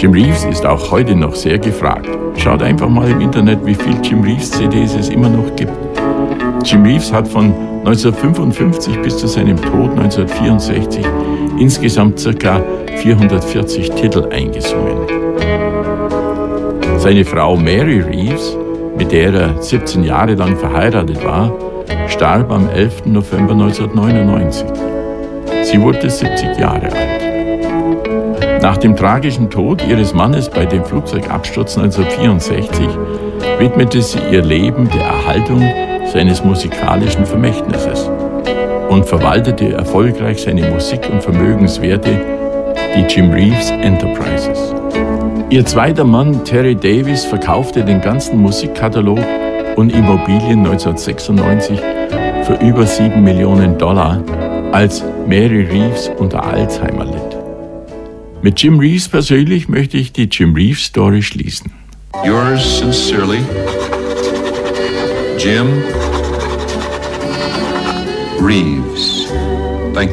Jim Reeves ist auch heute noch sehr gefragt. Schaut einfach mal im Internet, wie viele Jim Reeves CDs es immer noch gibt. Jim Reeves hat von 1955 bis zu seinem Tod 1964 insgesamt ca. 440 Titel eingesungen. Seine Frau Mary Reeves, mit der er 17 Jahre lang verheiratet war, starb am 11. November 1999. Sie wurde 70 Jahre alt. Nach dem tragischen Tod ihres Mannes bei dem Flugzeugabsturz 1964 widmete sie ihr Leben der Erhaltung seines musikalischen Vermächtnisses und verwaltete erfolgreich seine Musik- und Vermögenswerte, die Jim Reeves Enterprises. Ihr zweiter Mann Terry Davis verkaufte den ganzen Musikkatalog und Immobilien 1996 für über $7 Millionen, als Mary Reeves unter Alzheimer litt. Mit Jim Reeves persönlich möchte ich die Jim Reeves Story schließen. Yours sincerely, Jim Reeves.